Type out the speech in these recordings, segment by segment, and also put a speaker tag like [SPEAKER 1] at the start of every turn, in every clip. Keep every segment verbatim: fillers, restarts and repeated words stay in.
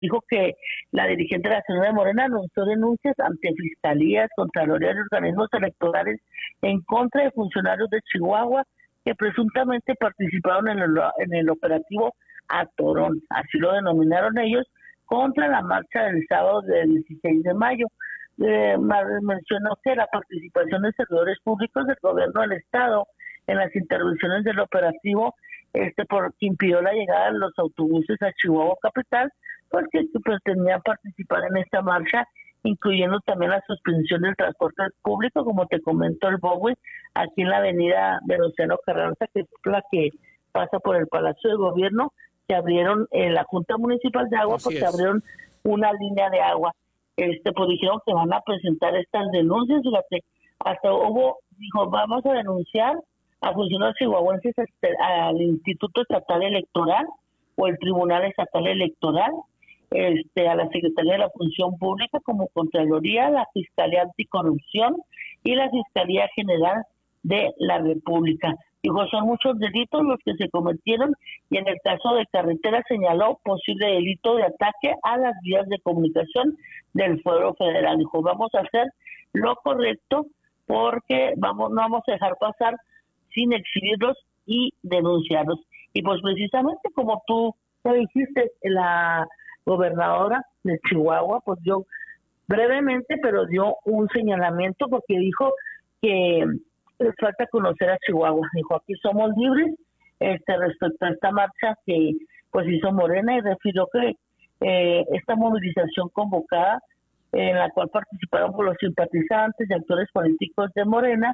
[SPEAKER 1] dijo que la dirigente nacional de Morena anunció denuncias ante fiscalías, contralorías y organismos electorales en contra de funcionarios de Chihuahua que presuntamente participaron en el, en el operativo Atorón, así lo denominaron ellos, contra la marcha del sábado del dieciséis de mayo. Eh, mencionó que la participación de servidores públicos del gobierno del estado en las intervenciones del operativo este porque impidió la llegada de los autobuses a Chihuahua capital, porque pretendían participar en esta marcha, incluyendo también la suspensión del transporte público, como te comentó el Bowie, aquí en la avenida de Océano Carranza, que es la que pasa por el Palacio de Gobierno. Se abrieron en la Junta Municipal de Agua,
[SPEAKER 2] Así
[SPEAKER 1] porque
[SPEAKER 2] es.
[SPEAKER 1] abrieron una línea de agua. Este, pues dijeron que van a presentar estas denuncias, fíjate, hasta hubo, dijo, vamos a denunciar a funcionarios chihuahuenses al Instituto Estatal Electoral o el Tribunal Estatal Electoral, este, a la Secretaría de la Función Pública como Contraloría, la Fiscalía Anticorrupción y la Fiscalía General de la República. Dijo, son muchos delitos los que se cometieron y en el caso de carretera señaló posible delito de ataque a las vías de comunicación del fuero federal. Dijo, vamos a hacer lo correcto porque vamos no vamos a dejar pasar sin exhibirlos y denunciarlos. Y pues precisamente como tú te dijiste, la gobernadora de Chihuahua, pues yo brevemente, pero dio un señalamiento porque dijo que les falta conocer a Chihuahua. Dijo, aquí somos libres este respecto a esta marcha que pues hizo Morena, y refirió que eh, esta movilización convocada, en la cual participaron por los simpatizantes y actores políticos de Morena,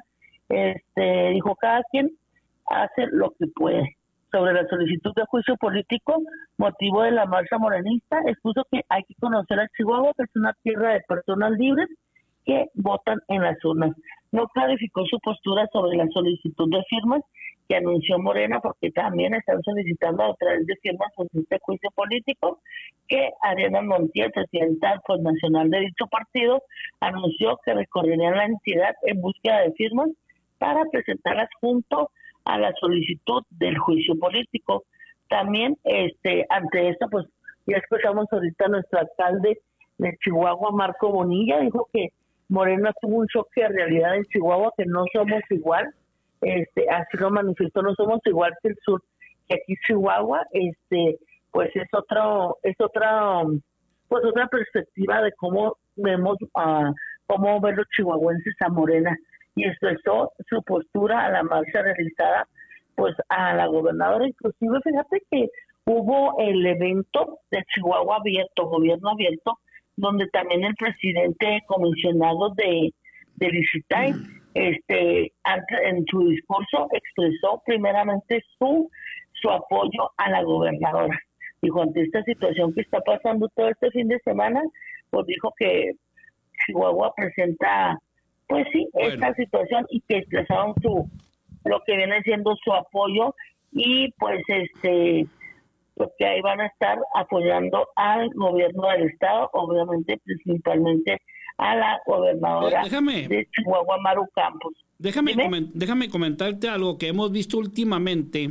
[SPEAKER 1] este dijo, cada quien hace lo que puede. Sobre la solicitud de juicio político, motivo de la marcha morenista, expuso que hay que conocer a Chihuahua, que es una tierra de personas libres que votan en las urnas. No clarificó su postura sobre la solicitud de firmas que anunció Morena, porque también están solicitando a través de firmas pues, este juicio político, que Ariana Montiel, presidenta pues, nacional de dicho partido, anunció que recorrerían la entidad en búsqueda de firmas para presentarlas junto a la solicitud del juicio político. También este ante esta, pues ya escuchamos ahorita a nuestro alcalde de Chihuahua, Marco Bonilla, dijo que Morena tuvo un choque de realidad en Chihuahua, que no somos igual, este así lo manifestó, no somos igual que el sur, que aquí Chihuahua, este pues es otro, es otra, pues otra perspectiva de cómo vemos, uh, cómo ven los chihuahuenses a Morena, y expresó su postura a la marcha realizada pues a la gobernadora. Inclusive fíjate que hubo el evento de Chihuahua abierto, gobierno abierto, donde también el presidente comisionado de, de Licitay, este, en su discurso expresó primeramente su, su apoyo a la gobernadora. Dijo, ante esta situación que está pasando todo este fin de semana, pues dijo que Chihuahua presenta pues sí, bueno. esta situación, y que expresaron su, lo que viene siendo su apoyo, y pues este, pues que ahí van a estar apoyando al gobierno del estado, obviamente principalmente a la gobernadora
[SPEAKER 2] déjame,
[SPEAKER 1] de Chihuahua, Maru Campos.
[SPEAKER 2] Déjame, coment, déjame comentarte algo que hemos visto últimamente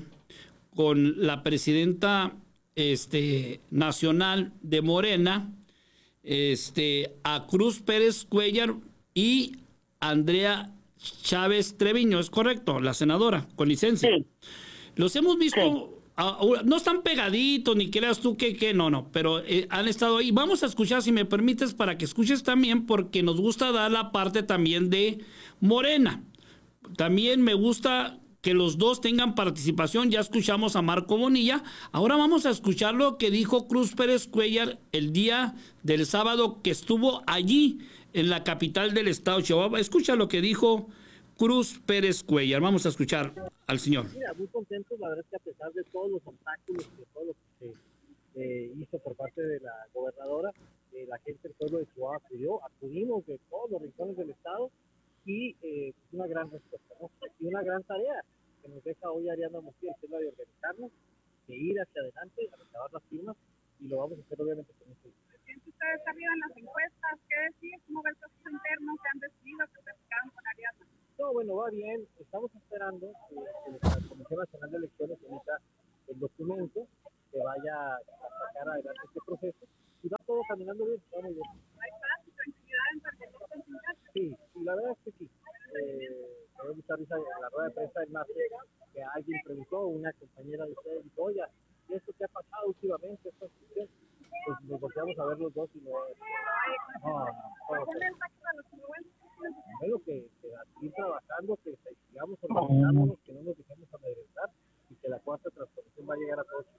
[SPEAKER 2] con la presidenta este, nacional de Morena, este, a Cruz Pérez Cuellar y Andrea Chávez Treviño, ¿es correcto? La senadora, con licencia.
[SPEAKER 1] Sí.
[SPEAKER 2] Los hemos visto,
[SPEAKER 1] sí.
[SPEAKER 2] a, a, no están pegaditos, ni creas tú que, que no, no, pero eh, han estado ahí. Vamos a escuchar, si me permites, para que escuches también, porque nos gusta dar la parte también de Morena. También me gusta que los dos tengan participación. Ya escuchamos a Marco Bonilla. Ahora vamos a escuchar lo que dijo Cruz Pérez Cuellar el día del sábado que estuvo allí en la capital del estado de Chihuahua. Escucha lo que dijo Cruz Pérez Cuellar. Vamos a escuchar al señor.
[SPEAKER 3] Mira, muy contentos, la verdad es que a pesar de todos los obstáculos, de todo lo que se eh, hizo por parte de la gobernadora, eh, la gente del pueblo de Chihuahua acudió, acudimos de todos los rincones del estado, y eh, una gran respuesta, ¿no? Y una gran tarea que nos deja hoy Ariana Montiel, que es la de organizarnos, de ir hacia adelante, a recabar las firmas, y lo vamos a hacer obviamente con este.
[SPEAKER 4] Ustedes arriba en las encuestas, ¿qué decir? ¿Cómo ve el proceso interno que han decidido que platicaron con Ariana?
[SPEAKER 3] No, bueno, va bien, estamos esperando que, que la Comisión Nacional de Elecciones emita el documento que vaya a sacar adelante este proceso, y de prensa del martes que alguien preguntó, una compañera de ustedes dijo, oye, ¿y esto qué ha pasado últimamente? Esta situación? Pues nos volteamos a ver los dos y no... no, no, no, no, que, que seguir trabajando, que sigamos organizándonos, que no nos dejemos amedrentar y que la cuarta transformación va a llegar a todos.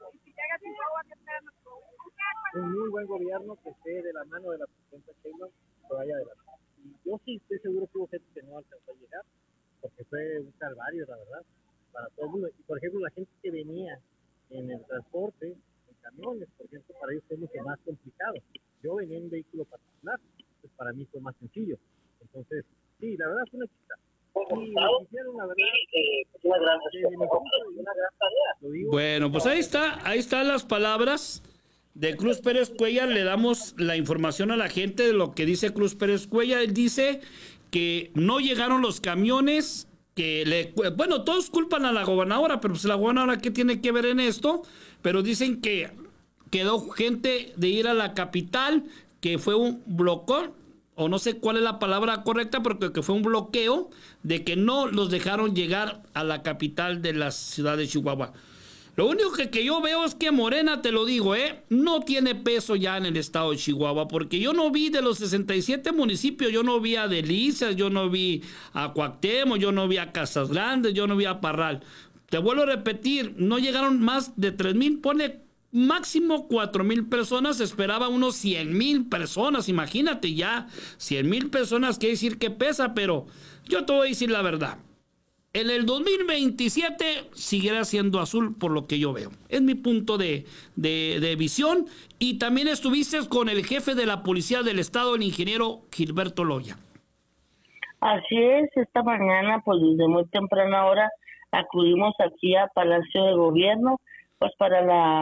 [SPEAKER 3] Un muy buen gobierno que esté de la mano de la presidenta Sheinbaum que vaya adelante. Y yo sí estoy seguro que hubo gente que no alcanzó a llegar, porque fue un calvario, la verdad, para todo el mundo. Y por ejemplo, la gente que venía en el transporte, en camiones, por ejemplo, para ellos fue mucho más complicado. Yo venía en un vehículo particular, pues para mí fue más sencillo. Entonces, sí, la verdad fue una chica. Y lo que hicieron, la verdad, es una gran, una gran tarea.
[SPEAKER 2] Bueno, pues ahí está, ahí están las palabras de Cruz Pérez Cuellar. Le damos la información a la gente de lo que dice Cruz Pérez Cuellar. Él dice que no llegaron los camiones, que le, bueno, todos culpan a la gobernadora, pero pues la gobernadora, ¿qué tiene que ver en esto? Pero dicen que quedó gente de ir a la capital, que fue un bloqueo, o no sé cuál es la palabra correcta, pero que, que fue un bloqueo de que no los dejaron llegar a la capital de la ciudad de Chihuahua. Lo único que, que yo veo es que Morena, te lo digo, ¿eh? no tiene peso ya en el estado de Chihuahua, porque yo no vi de los sesenta y siete municipios, yo no vi a Delicias, yo no vi a Cuauhtémoc, yo no vi a Casas Grandes, yo no vi a Parral. Te vuelvo a repetir, no llegaron más de tres mil, pone máximo cuatro mil personas, esperaba unos cien mil personas, imagínate ya, cien mil personas quiere decir que pesa, pero yo te voy a decir la verdad. En el dos mil veintisiete seguirá siendo azul por lo que yo veo. Es mi punto de, de, de visión. Y también estuviste con el jefe de la policía del estado, el ingeniero Gilberto Loya.
[SPEAKER 1] Así es, esta mañana, pues desde muy temprana hora, acudimos aquí a Palacio de Gobierno, pues para la,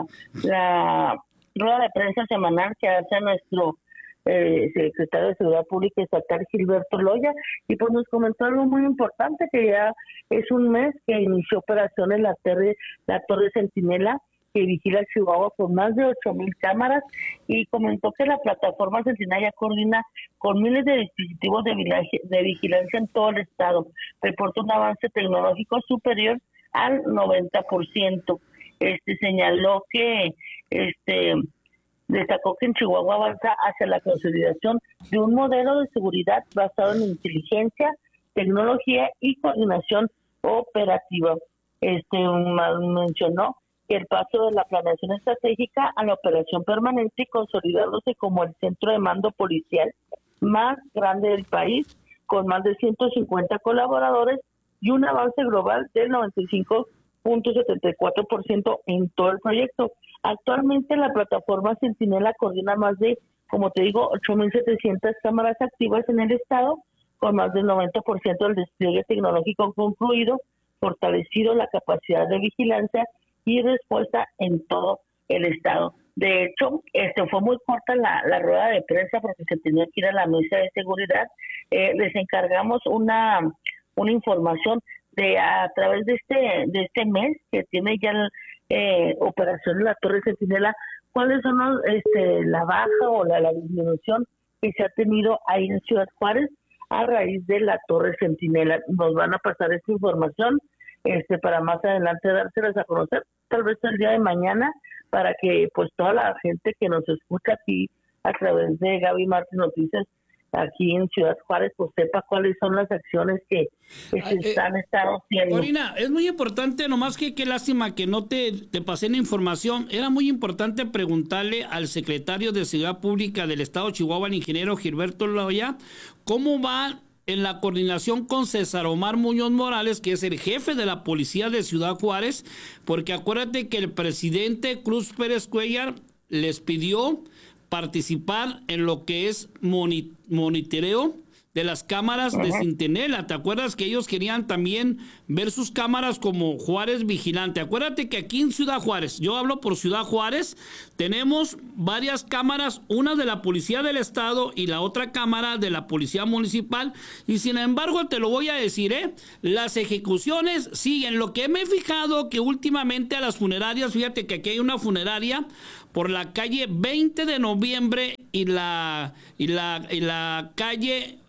[SPEAKER 1] la rueda de prensa semanal que hace nuestro Eh, secretario de Seguridad Pública Estatal Gilberto Loya, y pues nos comentó algo muy importante, que ya es un mes que inició operaciones la torre, la torre Centinela, que vigila Chihuahua con más de ocho mil cámaras, y comentó que la plataforma Centinela ya coordina con miles de dispositivos de, de vigilancia en todo el estado. Reporta un avance tecnológico superior al noventa por ciento. Este señaló que este destacó que en Chihuahua avanza hacia la consolidación de un modelo de seguridad basado en inteligencia, tecnología y coordinación operativa. Este mencionó que el paso de la planeación estratégica a la operación permanente y consolidándose como el centro de mando policial más grande del país, con más de ciento cincuenta colaboradores y un avance global del noventa y cinco punto setenta y cuatro por ciento en todo el proyecto. Actualmente la plataforma Centinela coordina más de, como te digo, ocho mil setecientas cámaras activas en el estado, con más del noventa por ciento del despliegue tecnológico concluido, fortalecido la capacidad de vigilancia y respuesta en todo el estado. De hecho, este fue muy corta la, la rueda de prensa porque se tenía que ir a la mesa de seguridad. Eh, les encargamos una, una información de a través de este de este mes que tiene ya el, eh, operación en la Torre Centinela, cuáles son los, este, la baja o la, la disminución que se ha tenido ahí en Ciudad Juárez a raíz de la Torre Centinela. Nos van a pasar esta información este para más adelante dárselas a conocer, tal vez el día de mañana, para que pues toda la gente que nos escucha aquí a través de Gaby Martín Noticias aquí en Ciudad Juárez, pues sepa cuáles son las acciones que, que se eh, están, están haciendo.
[SPEAKER 2] Corina, es muy importante, nomás que qué lástima que no te, te pasé la información, era muy importante preguntarle al secretario de Seguridad Pública del Estado de Chihuahua, el ingeniero Gilberto Loya, cómo va en la coordinación con César Omar Muñoz Morales, que es el jefe de la policía de Ciudad Juárez, porque acuérdate que el presidente Cruz Pérez Cuellar les pidió participar en lo que es moni- monitoreo de las cámaras uh-huh. de Centinela. ¿Te acuerdas que ellos querían también ver sus cámaras como Juárez Vigilante? Acuérdate que aquí en Ciudad Juárez, yo hablo por Ciudad Juárez, tenemos varias cámaras, una de la Policía del Estado y la otra cámara de la Policía Municipal, y sin embargo te lo voy a decir, ¿eh? Las ejecuciones siguen. Lo que me he fijado que últimamente a las funerarias, fíjate que aquí hay una funeraria por la calle veinte de noviembre y la, y la, y la calle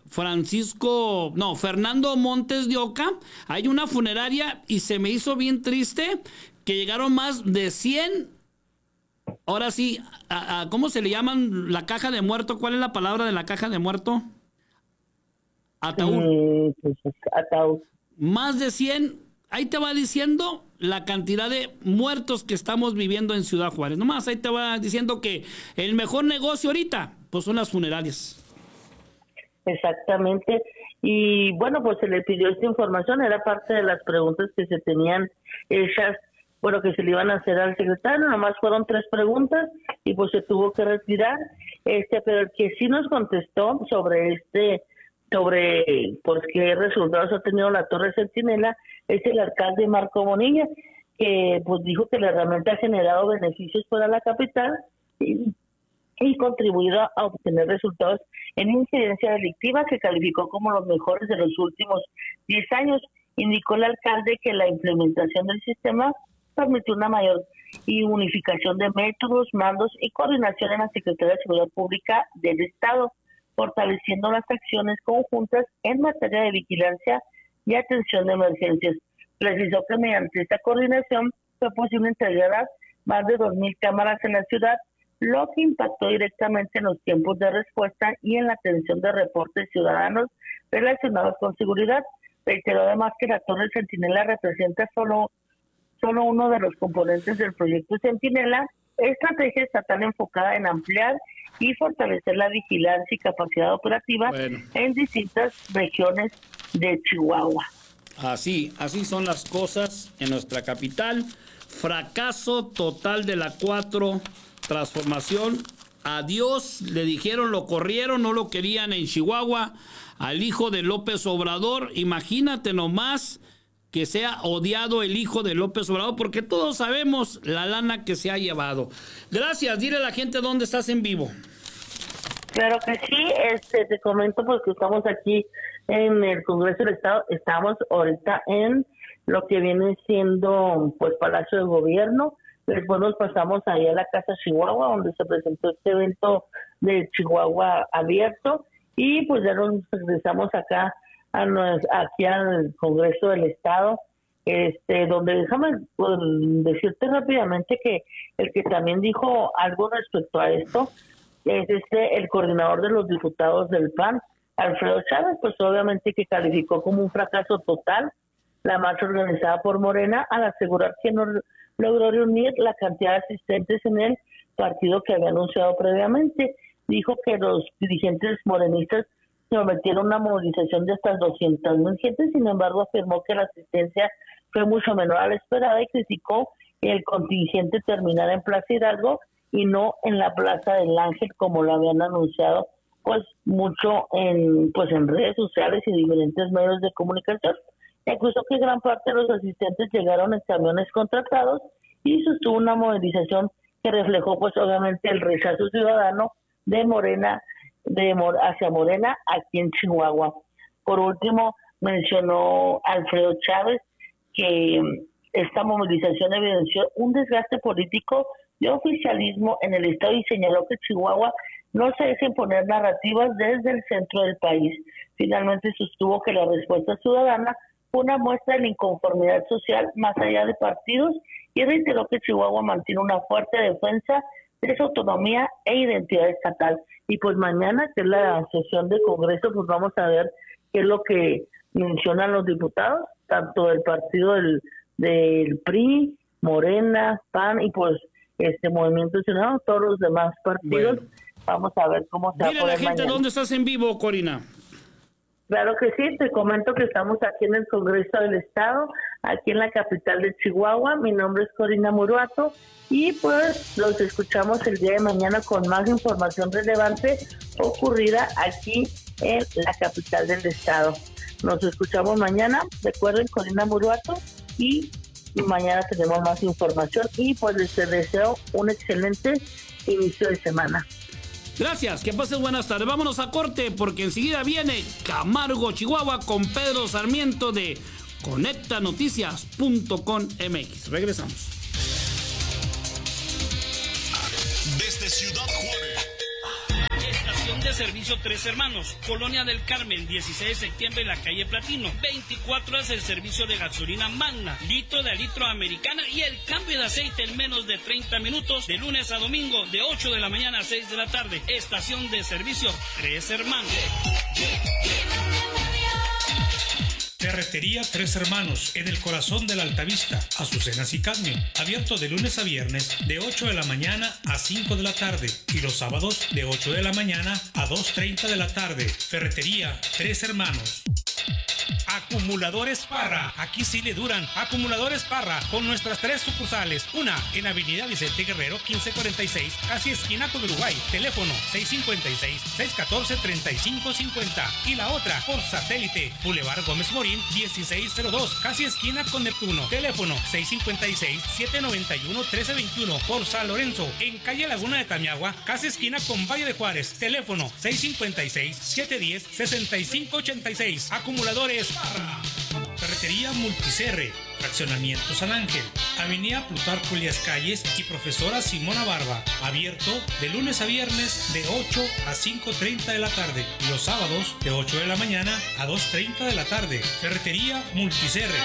[SPEAKER 2] Francisco, no, Fernando Montes de Oca, hay una funeraria y se me hizo bien triste que llegaron más de cien, ahora sí, a, a, ¿cómo se le llaman la caja de muerto? ¿Cuál es la palabra de la caja de muerto? Ataúd.
[SPEAKER 1] Mm, pues, ataúd.
[SPEAKER 2] Más de cien, ahí te va diciendo la cantidad de muertos que estamos viviendo en Ciudad Juárez. Nomás ahí te va diciendo que el mejor negocio ahorita, pues son las funerarias.
[SPEAKER 1] Exactamente. Y bueno, pues se le pidió esta información, era parte de las preguntas que se tenían hechas, bueno, que se le iban a hacer al secretario, nomás fueron tres preguntas y pues se tuvo que retirar. Este, pero el que sí nos contestó sobre este sobre pues qué resultados ha tenido la Torre Centinela es el alcalde Marco Bonilla, que pues dijo que la herramienta ha generado beneficios para la capital y, y contribuido a obtener resultados en incidencia delictiva que calificó como los mejores de los últimos diez años. Indicó el alcalde que la implementación del sistema permitió una mayor y unificación de métodos, mandos y coordinación en la Secretaría de Seguridad Pública del Estado, fortaleciendo las acciones conjuntas en materia de vigilancia y atención de emergencias. Precisó que mediante esta coordinación fue posible integrar más de dos mil cámaras en la ciudad, lo que impactó directamente en los tiempos de respuesta y en la atención de reportes ciudadanos relacionados con seguridad. Reiteró además que la Torre Centinela representa solo, solo uno de los componentes del proyecto Centinela, estrategia estatal enfocada en ampliar y fortalecer la vigilancia y capacidad operativa bueno. en distintas regiones de Chihuahua.
[SPEAKER 2] Así, así son las cosas en nuestra capital. Fracaso total de la cuatro transformación. Adiós, le dijeron, lo corrieron, no lo querían en Chihuahua. Al hijo de López Obrador, imagínate nomás que sea odiado el hijo de López Obrador, porque todos sabemos la lana que se ha llevado. Gracias, dile a la gente dónde estás en vivo.
[SPEAKER 1] Claro que sí, este te comento porque estamos aquí en el Congreso del Estado, estamos ahorita en lo que viene siendo pues Palacio de Gobierno, después nos pasamos ahí a la Casa Chihuahua, donde se presentó este evento de Chihuahua abierto, y pues ya nos regresamos acá a nos, aquí al Congreso del Estado, este donde déjame pues, decirte rápidamente que el que también dijo algo respecto a esto es este el coordinador de los diputados del P A N, Alfredo Chávez, pues obviamente que calificó como un fracaso total la marcha organizada por Morena al asegurar que no logró reunir la cantidad de asistentes en el partido que había anunciado previamente. Dijo que los dirigentes morenistas se sometieron a una movilización de hasta doscientas mil gentes, sin embargo afirmó que la asistencia fue mucho menor a la esperada y criticó que el contingente terminara en Plaza Hidalgo y no en la Plaza del Ángel como lo habían anunciado pues mucho en pues en redes sociales y diferentes medios de comunicación. Acusó que gran parte de los asistentes llegaron en camiones contratados y sostuvo una movilización que reflejó pues obviamente el rechazo ciudadano de Morena de hacia Morena aquí en Chihuahua. Por último, mencionó Alfredo Chávez que esta movilización evidenció un desgaste político de oficialismo en el estado y señaló que Chihuahua no se deja imponer narrativas desde el centro del país. Finalmente sostuvo que la respuesta ciudadana fue una muestra de la inconformidad social más allá de partidos y reiteró que Chihuahua mantiene una fuerte defensa de su autonomía e identidad estatal. Y pues mañana, que es la sesión de Congreso, pues vamos a ver qué es lo que mencionan los diputados, tanto del partido del, del P R I, Morena, P A N y pues este Movimiento Ciudadano, todos los demás partidos. Bueno. Vamos a ver cómo se va a
[SPEAKER 2] Dile a la gente mañana. ¿Dónde estás en vivo, Corina?
[SPEAKER 1] Claro que sí, te comento que estamos aquí en el Congreso del Estado, aquí en la capital de Chihuahua. Mi nombre es Corina Muruato y pues los escuchamos el día de mañana con más información relevante ocurrida aquí en la capital del Estado. Nos escuchamos mañana, recuerden, Corina Muruato, y mañana tenemos más información y pues les deseo un excelente inicio de semana.
[SPEAKER 2] Gracias, que pases buenas tardes. Vámonos a corte porque enseguida viene Camargo, Chihuahua con Pedro Sarmiento de conecta noticias punto com M X. Regresamos.
[SPEAKER 5] Desde Ciudad Juárez. Estación de
[SPEAKER 2] servicio Tres Hermanos, Colonia del Carmen, dieciséis de septiembre en la calle Platino. veinticuatro horas el servicio de gasolina Magna, litro de litro americana y el cambio de aceite en menos de treinta minutos, de lunes a domingo, de ocho de la mañana a seis de la tarde. Estación de servicio Tres Hermanos.
[SPEAKER 5] Ferretería Tres Hermanos, en el corazón de la Altavista, azucenas y cadmio, abierto de lunes a viernes de ocho de la mañana a cinco de la tarde y los sábados de ocho de la mañana a dos treinta de la tarde. Ferretería Tres Hermanos. Acumuladores Parra, aquí sí le duran. Acumuladores Parra, con nuestras tres sucursales. Una en Avenida Vicente Guerrero quince cuarenta y seis, casi esquina con Uruguay. Teléfono seis cinco seis, seis uno cuatro, tres cinco cinco cero. Y la otra por satélite, Boulevard Gómez Morín dieciséis cero dos, casi esquina con Neptuno. Teléfono seis cinco seis, siete nueve uno, uno tres dos uno. Por San Lorenzo, en calle Laguna de Tamiagua, casi esquina con Valle de Juárez. Teléfono seis cinco seis, siete uno cero, seis cinco ocho seis. Acumuladores Parra. Ferretería Multicerre, Fraccionamiento San Ángel, Avenida Plutarco Elías Calles y Profesora Simona Barba, abierto de lunes a viernes de ocho a cinco treinta de la tarde y los sábados de ocho de la mañana a dos treinta de la tarde. Ferretería Multicerre.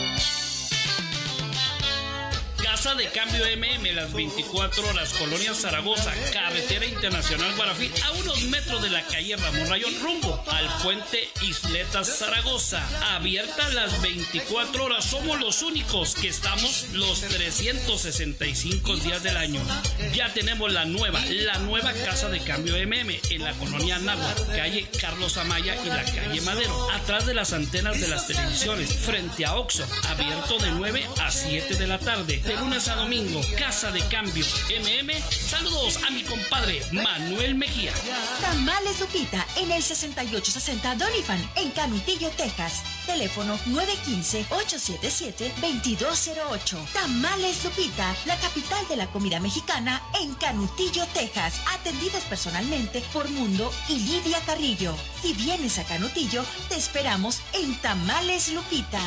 [SPEAKER 2] Casa de Cambio M M, las veinticuatro horas, Colonia Zaragoza, Carretera Internacional Guarafí, a unos metros de la calle Ramón Rayón, rumbo al puente Isletas Zaragoza. Abierta las veinticuatro horas, somos los únicos que estamos los trescientos sesenta y cinco días del año. Ya tenemos la nueva, la nueva Casa de Cambio M M en la colonia Náhuatl, calle Carlos Amaya y la calle Madero, atrás de las antenas de las televisiones, frente a Oxxo, abierto de nueve a siete de la tarde. De lunes a domingo, Casa de Cambio M M. Saludos a mi compadre Manuel Mejía.
[SPEAKER 6] Tamales Lupita en el sesenta y ocho sesenta Doniphan en Canutillo, Texas. Teléfono nueve uno cinco, ocho siete siete, dos dos cero ocho. Tamales Lupita, la capital de la comida mexicana en Canutillo, Texas. Atendidos personalmente por Mundo y Lidia Carrillo. Si vienes a Canutillo, te esperamos en Tamales Lupita.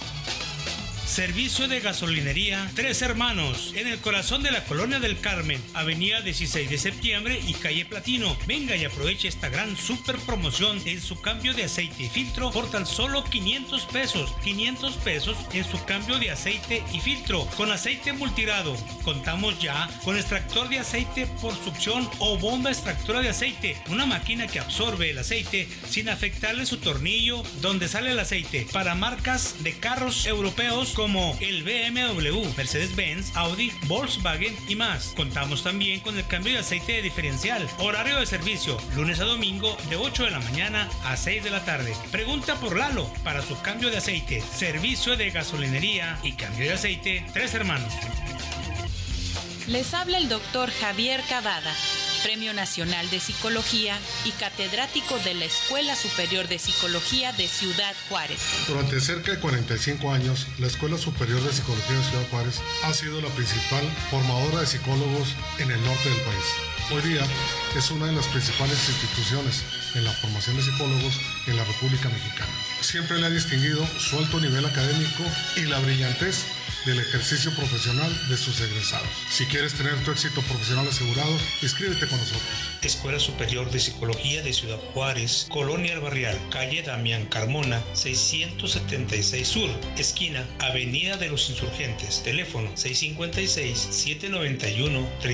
[SPEAKER 5] Servicio de gasolinería Tres Hermanos, en el corazón de la Colonia del Carmen, Avenida dieciséis de septiembre y calle Platino. Venga y aproveche esta gran super promoción en su cambio de aceite y filtro por tan solo quinientos pesos. quinientos pesos en su cambio de aceite y filtro con aceite multirado. Contamos ya con extractor de aceite por succión o bomba extractora de aceite, una máquina que absorbe el aceite sin afectarle su tornillo donde sale el aceite, para marcas de carros europeos como el B M W, Mercedes-Benz, Audi, Volkswagen y más. Contamos también con el cambio de aceite de diferencial. Horario de servicio, lunes a domingo de ocho de la mañana a seis de la tarde. Pregunta por Lalo para su cambio de aceite. Servicio de gasolinería y cambio de aceite Tres Hermanos.
[SPEAKER 7] Les habla el doctor Javier Cavada, Premio Nacional de Psicología y catedrático de la Escuela Superior de Psicología de Ciudad Juárez.
[SPEAKER 8] Durante cerca de cuarenta y cinco años, la Escuela Superior de Psicología de Ciudad Juárez ha sido la principal formadora de psicólogos en el norte del país. Hoy día es una de las principales instituciones en la formación de psicólogos en la República Mexicana. Siempre le ha distinguido su alto nivel académico y la brillantez del ejercicio profesional de sus egresados. Si quieres tener tu éxito profesional asegurado, inscríbete con nosotros.
[SPEAKER 5] Escuela Superior de Psicología de Ciudad Juárez, Colonia El Barrial, calle Damián Carmona, seiscientos setenta y seis Sur, esquina Avenida de los Insurgentes. Teléfono seis cinco seis, siete nueve uno, tres